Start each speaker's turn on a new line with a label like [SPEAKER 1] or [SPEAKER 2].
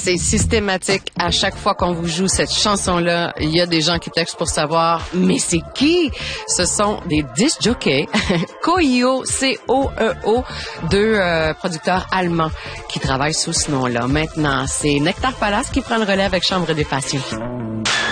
[SPEAKER 1] c'est systématique. À chaque fois qu'on vous joue cette chanson-là, il y a des gens qui textent pour savoir, mais c'est qui? Ce sont des disc jockeys, Coeo, C-O-E-O, deux producteurs allemands qui travaillent sous ce nom-là. Maintenant, c'est Nectar Palace qui prend le relais avec Chambre des Passions.